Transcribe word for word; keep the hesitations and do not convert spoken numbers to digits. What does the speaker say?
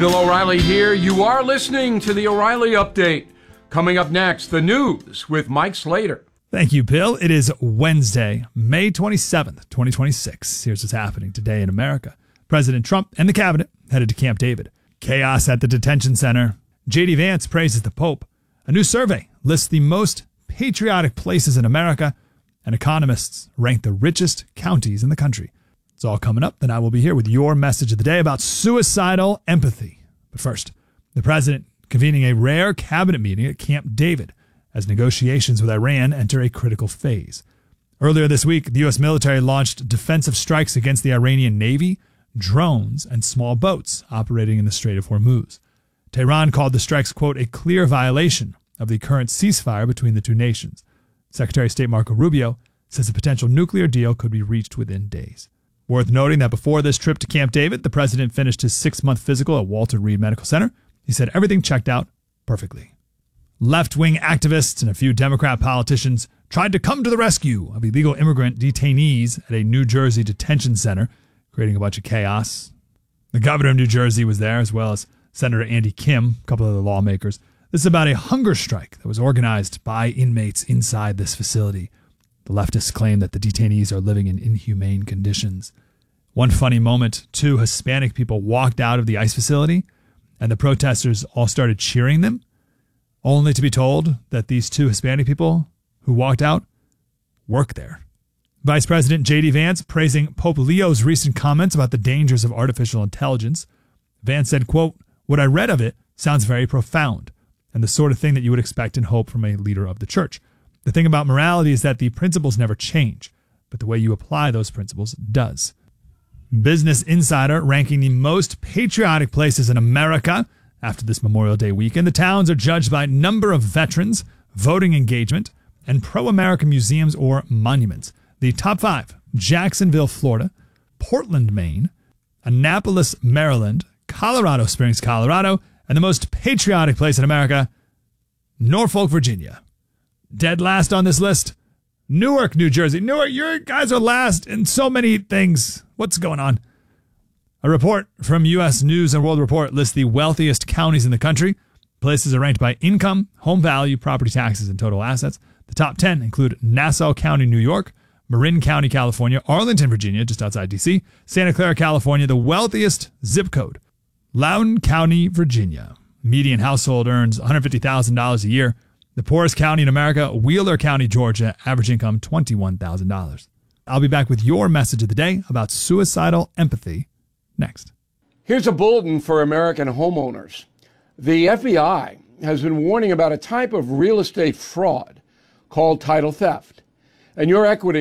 Bill O'Reilly here. You are listening to the O'Reilly Update. Coming up next, the news with Mike Slater. Thank you, Bill. It is Wednesday, May twenty-seventh, twenty twenty-six. Here's what's happening today in America. President Trump and the cabinet headed to Camp David. Chaos at the detention center. J D Vance praises the Pope. A new survey lists the most patriotic places in America, and economists rank the richest counties in the country. It's all coming up, then I will be here with your message of the day about suicidal empathy. But first, the president convening a rare cabinet meeting at Camp David as negotiations with Iran enter a critical phase. Earlier this week, the U S military launched defensive strikes against the Iranian Navy, drones, and small boats operating in the Strait of Hormuz. Tehran called the strikes, quote, a clear violation of the current ceasefire between the two nations. Secretary of State Marco Rubio says a potential nuclear deal could be reached within days. Worth noting that before this trip to Camp David, the president finished his six-month physical at Walter Reed Medical Center. He said everything checked out perfectly. Left-wing activists and a few Democrat politicians tried to come to the rescue of illegal immigrant detainees at a New Jersey detention center, creating a bunch of chaos. The governor of New Jersey was there, as well as Senator Andy Kim, a couple of other lawmakers. This is about a hunger strike that was organized by inmates inside this facility. The leftists claim that the detainees are living in inhumane conditions. One funny moment, two Hispanic people walked out of the ICE facility, and the protesters all started cheering them, only to be told that these two Hispanic people who walked out work there. Vice President J D Vance praising Pope Leo's recent comments about the dangers of artificial intelligence. Vance said, quote, what I read of it sounds very profound and the sort of thing that you would expect and hope from a leader of the church. The thing about morality is that the principles never change, but the way you apply those principles does. Business Insider ranking the most patriotic places in America after this Memorial Day weekend. The towns are judged by number of veterans, voting engagement, and pro-American museums or monuments. The top five: Jacksonville, Florida; Portland, Maine; Annapolis, Maryland; Colorado Springs, Colorado; and the most patriotic place in America, Norfolk, Virginia. Dead last on this list, Newark, New Jersey. Newark, you guys are last in so many things. What's going on? A report from U S News and World Report lists the wealthiest counties in the country. Places are ranked by income, home value, property taxes, and total assets. The top ten include Nassau County, New York; Marin County, California; Arlington, Virginia, just outside D C; Santa Clara, California; the wealthiest zip code, Loudoun County, Virginia. Median household earns one hundred fifty thousand dollars a year. The poorest county in America, Wheeler County, Georgia, average income twenty-one thousand dollars. I'll be back with your message of the day about suicidal empathy next. Here's a bulletin for American homeowners. The F B I has been warning about a type of real estate fraud called title theft, and your equity